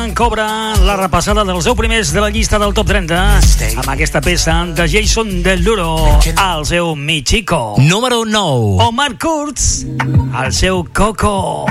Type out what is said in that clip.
cobra la repassada dels 10 primers de la llista del top 30 amb aquesta peça de Jason Derulo, el seu Mi Chico. Número 9. Omar Kurz, el seu Coco.